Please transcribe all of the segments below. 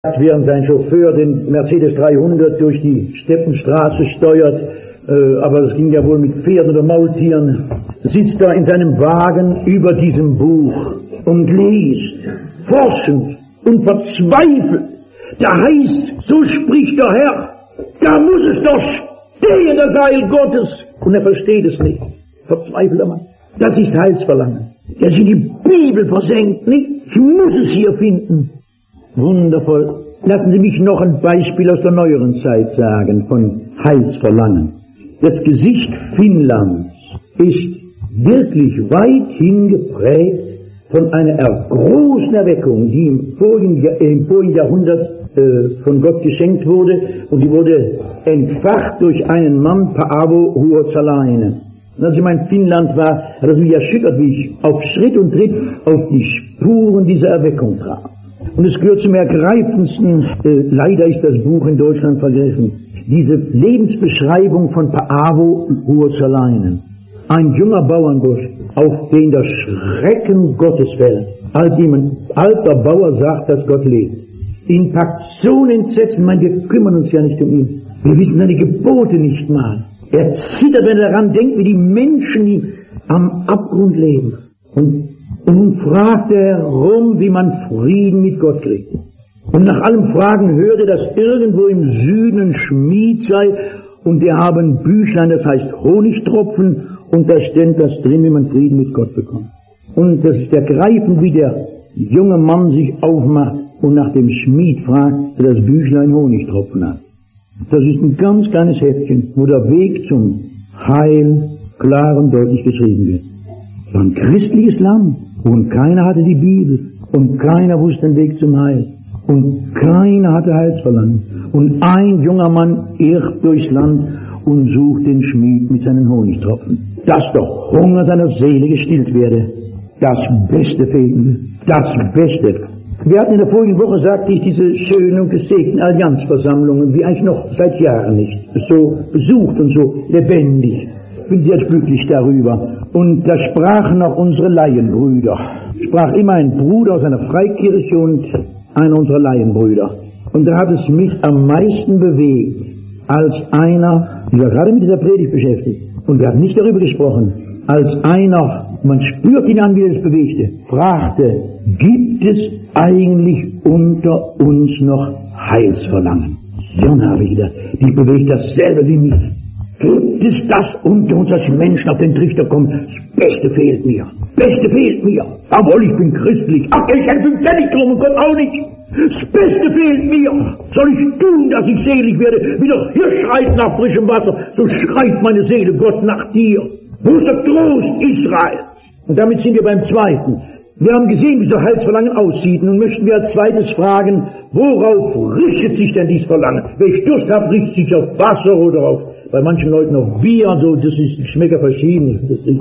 während sein Chauffeur den Mercedes 300 durch die Steppenstraße steuert, aber es ging ja wohl mit Pferden oder Maultieren, sitzt er in seinem Wagen über diesem Buch und liest, forschend und verzweifelt. Da heißt, so spricht der Herr, da muss es doch stehen, das Heil Gottes. Und er versteht es nicht. Verzweifelter Mann. Das ist Heilsverlangen. Der sich in die Bibel versenkt, nicht? Ich muss es hier finden. Wundervoll. Lassen Sie mich noch ein Beispiel aus der neueren Zeit sagen von Heilsverlangen. Das Gesicht Finnlands ist wirklich weithin geprägt von einer großen Erweckung, die im vorigen Jahrhundert von Gott geschenkt wurde, und die wurde entfacht durch einen Mann, Paavo Ruotsalainen. Und als ich mein Finnland war, hat es mich erschüttert, wie ich auf Schritt und Tritt auf die Spuren dieser Erweckung traf. Und es gehört zum ergreifendsten, leider ist das Buch in Deutschland vergriffen, diese Lebensbeschreibung von Paavo Ruotsalainen. Ein junger Bauernbursch, auf den der Schrecken Gottes fällt, als ihm ein alter Bauer sagt, dass Gott lebt. Ihn packt so ein Entsetzen, wir kümmern uns ja nicht um ihn. Wir wissen seine Gebote nicht mal. Er zittert, wenn er daran denkt, wie die Menschen, die am Abgrund leben. Und nun fragt er herum, wie man Frieden mit Gott kriegt. Und nach allem Fragen hört er, dass irgendwo im Süden ein Schmied sei, und der habe ein Büchlein, das heißt Honigtropfen, und da steht das drin, wie man Frieden mit Gott bekommt. Und das ist ergreifend, wie der junge Mann sich aufmacht und nach dem Schmied fragt, der das Büchlein Honigtropfen hat. Das ist ein ganz kleines Heftchen, wo der Weg zum Heil klar und deutlich geschrieben wird. Es war ein christliches Land, und keiner hatte die Bibel, und keiner wusste den Weg zum Heil, und keiner hatte Heilsverlangen. Und ein junger Mann irrt durchs Land und sucht den Schmied mit seinen Honigtropfen, dass der Hunger seiner Seele gestillt werde. Das Beste fehlte, das Beste. Wir hatten in der vorigen Woche, sagte ich, diese schönen und gesegneten Allianzversammlungen, wie eigentlich noch seit Jahren nicht, so besucht und so lebendig. Ich bin sehr glücklich darüber. Und da sprachen auch unsere Laienbrüder. Sprach immer ein Bruder aus einer Freikirche und einer unserer Laienbrüder. Und da hat es mich am meisten bewegt, als einer, ich war gerade mit dieser Predigt beschäftigt, und wir haben nicht darüber gesprochen, als einer, man spürt ihn an, wie er es bewegte, fragte, gibt es eigentlich unter uns noch Heilsverlangen? Ja, dann habe ich gedacht, die bewegt dasselbe wie mich. Gibt es das unter uns, dass Menschen auf den Trichter kommen? Das Beste fehlt mir. Beste fehlt mir. Jawohl, ich bin christlich. Ach, ich kämpfe im Pfennig drum und Gott auch nicht. Das Beste fehlt mir. Soll ich tun, dass ich selig werde? Wie doch hier schreit nach frischem Wasser, so schreit meine Seele Gott nach dir. Wo ist der Trost Israel? Und damit sind wir beim Zweiten. Wir haben gesehen, wie so Heilsverlangen aussieht. Nun möchten wir als Zweites fragen, worauf richtet sich denn dieses Verlangen? Wenn ich Durst habe, richtet sich auf Wasser oder auf, bei manchen Leuten auf Bier und so, das ist Geschmäcker verschieden.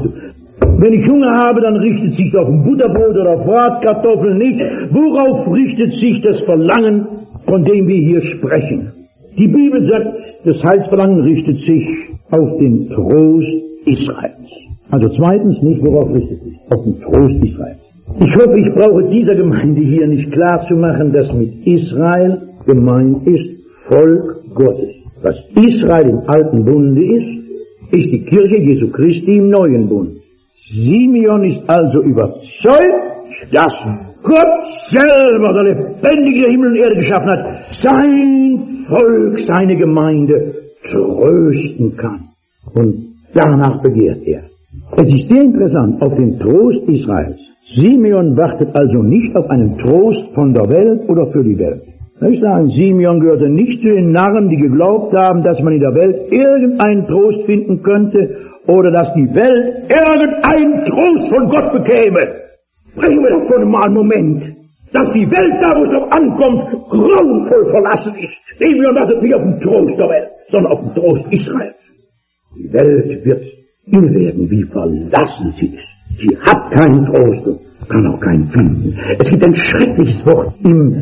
Wenn ich Hunger habe, dann richtet sich auf ein Butterbrot oder auf Bratkartoffeln nicht. Worauf richtet sich das Verlangen, von dem wir hier sprechen? Die Bibel sagt, das Heilsverlangen richtet sich auf den Trost Israels. Also zweitens nicht, worauf richtet sich? Auf den Trost Israels. Ich hoffe, ich brauche dieser Gemeinde hier nicht klar zu machen, dass mit Israel gemeint ist Volk Gottes. Was Israel im alten Bunde ist die Kirche Jesu Christi im neuen Bund. Simeon ist also überzeugt, dass Gott selber, der lebendige Himmel und Erde geschaffen hat, sein Volk, seine Gemeinde trösten kann. Und danach begehrt er. Es ist sehr interessant, auf den Trost Israels. Simeon wartet also nicht auf einen Trost von der Welt oder für die Welt. Ich sage, Simeon gehörte nicht zu den Narren, die geglaubt haben, dass man in der Welt irgendeinen Trost finden könnte oder dass die Welt irgendeinen Trost von Gott bekäme. Bringen wir davon mal einen Moment, dass die Welt, da wo es drauf ankommt, grauenvoll verlassen ist. Simeon wartet nicht auf den Trost der Welt, sondern auf den Trost Israels. Die Welt wird inne werden, wie verlassen sie ist. Sie hat keinen Trost und kann auch keinen finden. Es gibt ein schreckliches Wort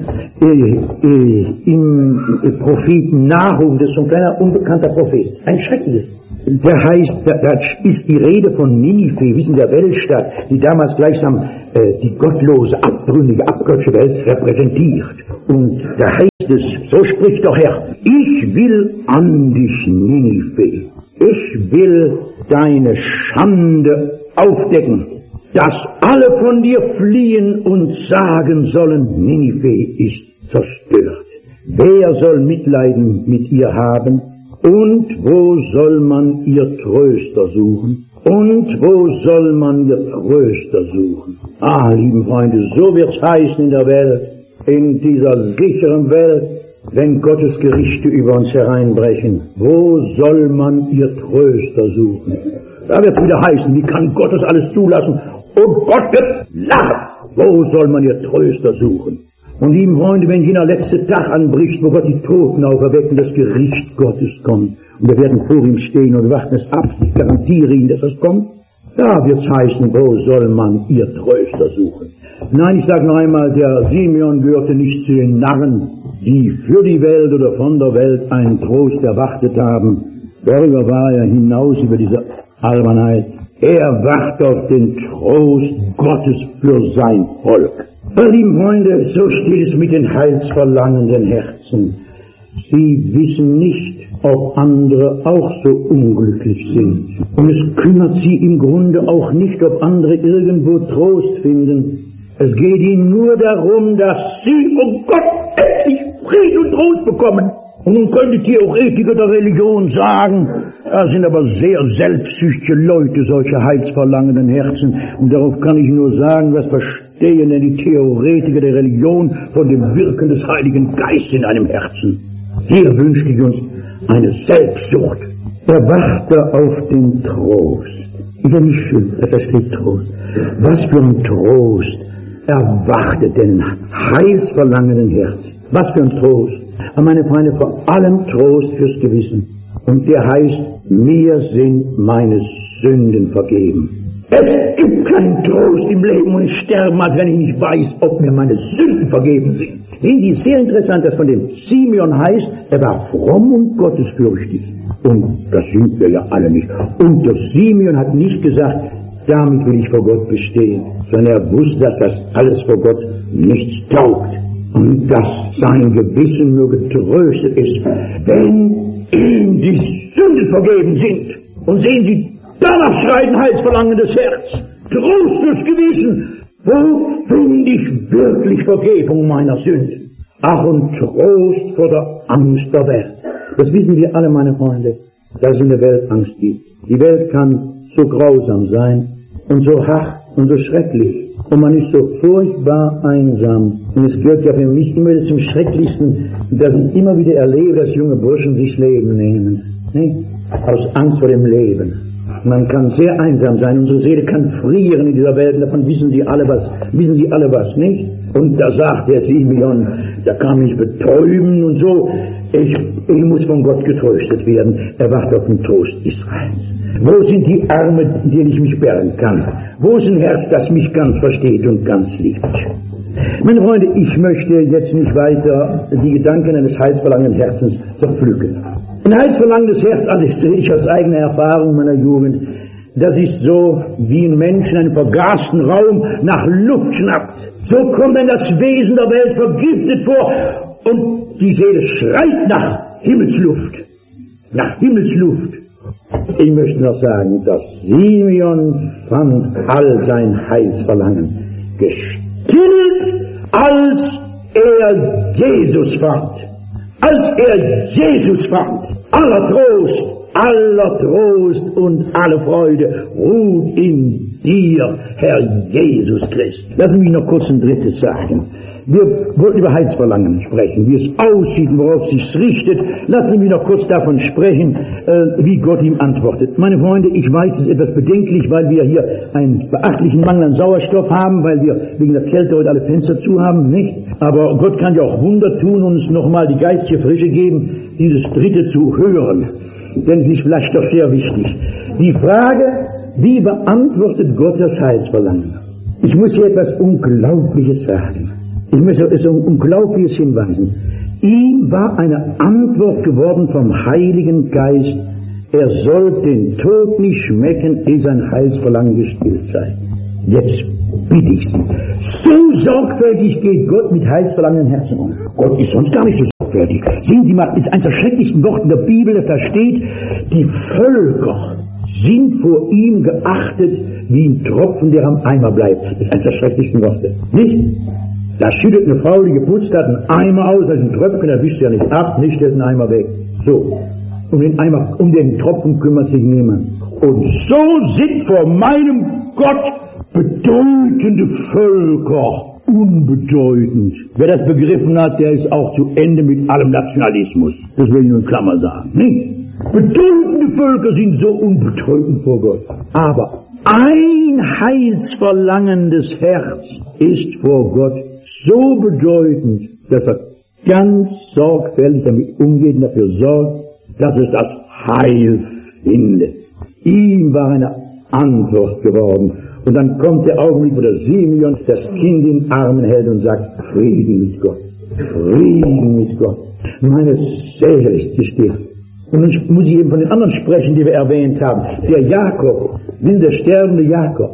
im Propheten Nahum, das ist so ein kleiner unbekannter Prophet. Ein schreckliches. Der heißt, da ist die Rede von Ninive, wissen, der Weltstadt, die damals gleichsam die gottlose, abtrünnige, abgöttische Welt repräsentiert. Und da heißt es, so spricht doch Herr, ich will an dich, Ninive, ich will deine Schande aufdecken, dass alle von dir fliehen und sagen sollen, Ninive ist zerstört. Wer soll Mitleiden mit ihr haben? Und wo soll man ihr Tröster suchen? Und wo soll man ihr Tröster suchen? Ah, lieben Freunde, so wird's heißen in der Welt, in dieser sicheren Welt, wenn Gottes Gerichte über uns hereinbrechen. Wo soll man ihr Tröster suchen? Da wird's wieder heißen, wie kann Gott das alles zulassen? Und Gott wird lachen. Wo soll man ihr Tröster suchen? Und lieben Freunde, wenn jener letzte Tag anbricht, wo Gott die Toten auferwecken, das Gericht Gottes kommt, und wir werden vor ihm stehen und warten es ab, ich garantiere Ihnen, dass es kommt, da wird's heißen, wo soll man ihr Tröster suchen? Nein, ich sage noch einmal, der Simeon gehörte nicht zu den Narren, die für die Welt oder von der Welt einen Trost erwartet haben. Darüber war er hinaus über diese Albernheit. Er wacht auf den Trost Gottes für sein Volk. Lieben Freunde, so steht es mit den heilsverlangenden Herzen. Sie wissen nicht, ob andere auch so unglücklich sind. Und es kümmert sie im Grunde auch nicht, ob andere irgendwo Trost finden. Es geht ihnen nur darum, dass sie, oh Gott, endlich Frieden und Trost bekommen. Und nun können die Theoretiker der Religion sagen, das sind aber sehr selbstsüchtige Leute, solche heilsverlangenden Herzen. Und darauf kann ich nur sagen, was verstehen denn die Theoretiker der Religion von dem Wirken des Heiligen Geistes in einem Herzen? Hier wünscht ich uns eine Selbstsucht. Er wachte auf den Trost. Ist ja nicht schön, dass er steht Trost. Was für ein Trost erwartet den heilsverlangenden Herzen. Was für ein Trost. Aber meine Freunde, vor allem Trost fürs Gewissen. Und der heißt, mir sind meine Sünden vergeben. Es gibt keinen Trost im Leben und ich sterbe, als wenn ich nicht weiß, ob mir meine Sünden vergeben sind. Sehen Sie, sehr interessant, dass von dem Simeon heißt, er war fromm und gottesfürchtig. Und das sind wir ja alle nicht. Und der Simeon hat nicht gesagt, damit will ich vor Gott bestehen, sondern er wusste, dass das alles vor Gott nichts taugt. Und dass sein Gewissen nur getröstet ist, wenn ihm die Sünden vergeben sind. Und sehen Sie, danach schreit ein heilsverlangendes Herz. Trost fürs Gewissen. Wo finde ich wirklich Vergebung meiner Sünden? Ach, und Trost vor der Angst der Welt. Das wissen wir alle, meine Freunde, dass es in der Welt Angst gibt. Die Welt kann so grausam sein und so hart und so schrecklich. Und man ist so furchtbar einsam. Und es gehört ja für mich immer zum Schrecklichsten, dass ich immer wieder erlebe, dass junge Burschen sich Leben nehmen. Nicht? Aus Angst vor dem Leben. Man kann sehr einsam sein. Unsere Seele kann frieren in dieser Welt. Und davon wissen die alle was, nicht? Und da sagt der Simeon, da kann mich betäuben und so. Ich muss von Gott getröstet werden. Er wacht auf den Trost Israels. Wo sind die Arme, denen ich mich bergen kann? Wo ist ein Herz, das mich ganz versteht und ganz liebt? Meine Freunde, ich möchte jetzt nicht weiter die Gedanken eines heilsverlangenden Herzens zerpflücken. Ein heilsverlangendes Herz, das rede ich aus eigener Erfahrung meiner Jugend, das ist so, wie ein Mensch in einem vergasten Raum nach Luft schnappt. So kommt dann das Wesen der Welt vergiftet vor und die Seele schreit nach Himmelsluft. Nach Himmelsluft. Ich möchte noch sagen, dass Simeon fand all sein Heilsverlangen gestillt, als er Jesus fand. Als er Jesus fand. Aller Trost und alle Freude ruht in dir, Herr Jesus Christ. Lassen Sie mich noch kurz ein drittes sagen. Wir wollten über Heilsverlangen sprechen, wie es aussieht, worauf es sich richtet. Lassen Sie mich noch kurz davon sprechen, wie Gott ihm antwortet. Meine Freunde, ich weiß, es ist etwas bedenklich, weil wir hier einen beachtlichen Mangel an Sauerstoff haben, weil wir wegen der Kälte heute alle Fenster zu haben, nicht? Aber Gott kann ja auch Wunder tun und uns nochmal die geistige Frische geben, dieses Dritte zu hören. Denn es ist vielleicht doch sehr wichtig. Die Frage, Wie beantwortet Gott das Heilsverlangen? Ich muss hier etwas Unglaubliches sagen. Ich muss auf etwas Unglaubliches hinweisen. Ihm war eine Antwort geworden vom Heiligen Geist. Er soll den Tod nicht schmecken, ehe sein Heilsverlangen gestillt sei. Jetzt bitte ich Sie. So sorgfältig geht Gott mit Heilsverlangen im Herzen um. Gott ist sonst gar nicht so sorgfältig. Sehen Sie mal, ist eines der schrecklichsten Worte in der Bibel, dass da steht, die Völker sind vor ihm geachtet wie ein Tropfen, der am Eimer bleibt. Das ist eines der schrecklichsten Worte. Nicht? Da schüttet eine Frau, die geputzt hat, einen Eimer aus, als ein Tröpfchen, da wischt ja nicht ab, nicht stellt einen Eimer weg. So. Um den Tropfen kümmert sich niemand. Und so sind vor meinem Gott bedeutende Völker unbedeutend. Wer das begriffen hat, der ist auch zu Ende mit allem Nationalismus. Das will ich nur in Klammer sagen. Nicht? Bedeutende Völker sind so unbedeutend vor Gott. Aber ein heilsverlangendes Herz ist vor Gott so bedeutend, dass er ganz sorgfältig damit umgeht und dafür sorgt, dass es das Heil findet. Ihm war eine Antwort geworden. Und dann kommt der Augenblick, wo der Simeon das Kind in den Armen hält und sagt, Frieden mit Gott. Frieden mit Gott. Meine Seele ist gestillt. Und nun muss ich eben von den anderen sprechen, die wir erwähnt haben. Der Jakob, der sterbende Jakob,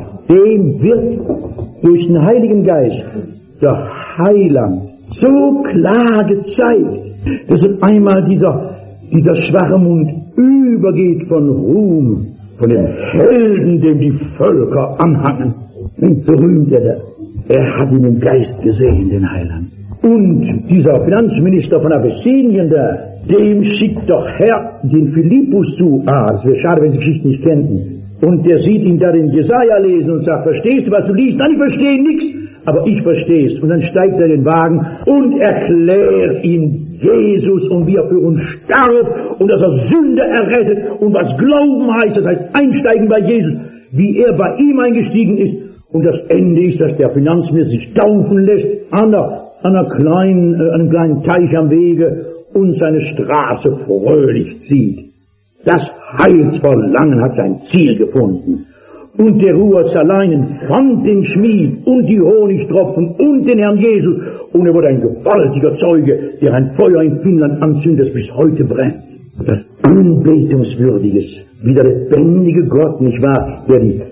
dem wird durch den Heiligen Geist der Heiland so klar gezeigt, dass auf einmal dieser schwache Mund übergeht von Ruhm, von dem Helden, dem die Völker anhangen. So rühmt er da. Er hat ihn im Geist gesehen, den Heiland. Und dieser Finanzminister von Abyssinien da, dem schickt doch Herr den Philippus zu. Das wäre schade, wenn Sie die Geschichte nicht kennten. Und der sieht ihn da den Jesaja lesen und sagt, verstehst du, was du liest? Nein, ich verstehe nichts, aber ich verstehe es. Und dann steigt er in den Wagen und erklärt ihm Jesus und wie er für uns starb und dass er Sünde errettet und was Glauben heißt, das heißt einsteigen bei Jesus, wie er bei ihm eingestiegen ist. Und das Ende ist, dass der Finanzminister sich taufen lässt an einem kleinen Teich am Wege und seine Straße fröhlich zieht. Das Heilsverlangen hat sein Ziel gefunden. Und der Ruherzaleinen fand den Schmied und die Honigtropfen und den Herrn Jesus. Und er wurde ein gewaltiger Zeuge, der ein Feuer in Finnland anzündet, das bis heute brennt. Das Anbetungswürdiges, wie der lebendige Gott, nicht wahr, der die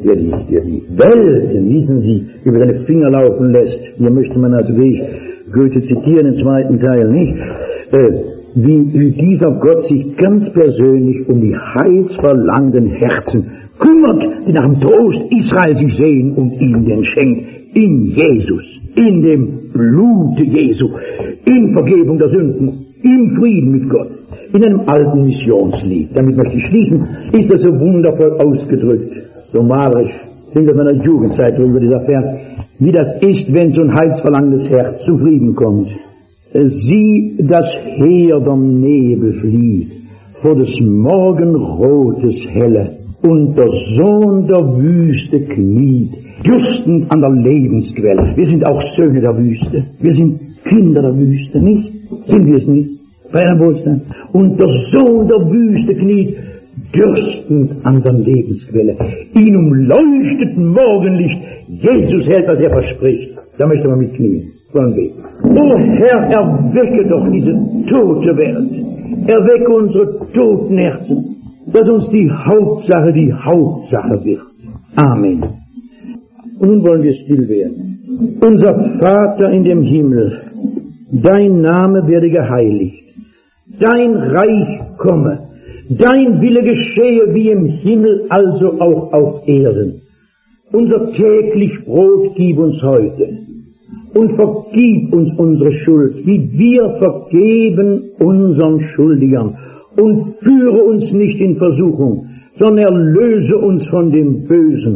Welten, wissen Sie, über seine Finger laufen lässt. Hier möchte man natürlich Goethe zitieren im zweiten Teil, nicht? Wie dieser Gott sich ganz persönlich um die heilsverlangenden Herzen kümmert, die nach dem Trost Israel sich sehen und ihm den schenkt. In Jesus, in dem Blute Jesu, in Vergebung der Sünden, im Frieden mit Gott, in einem alten Missionslied. Damit möchte ich schließen, ist das so wundervoll ausgedrückt, so malerisch, sind aus meiner Jugendzeit drüber dieser Vers, wie das ist, wenn so ein heilsverlangendes Herz zum Frieden kommt. Sieh, das Heer der Nebel flieht, vor des Morgenrotes helle, und der Sohn der Wüste kniet, dürstend an der Lebensquelle. Wir sind auch Söhne der Wüste, wir sind Kinder der Wüste, nicht? Sind wir es nicht? Bei einem Wohlstand. Und der Sohn der Wüste kniet, dürstend an der Lebensquelle. Ihn umleuchtet Morgenlicht, Jesus hält, was er verspricht. Da möchte man mit knien. Wollen wir. O Herr, erwecke doch diese tote Welt. Erwecke unsere toten Herzen, dass uns die Hauptsache wird. Amen. Und nun wollen wir still werden. Unser Vater in dem Himmel, dein Name werde geheiligt. Dein Reich komme. Dein Wille geschehe wie im Himmel, also auch auf Erden. Unser täglich Brot gib uns heute. Und vergib uns unsere Schuld, wie wir vergeben unseren Schuldigern. Und führe uns nicht in Versuchung, sondern erlöse uns von dem Bösen.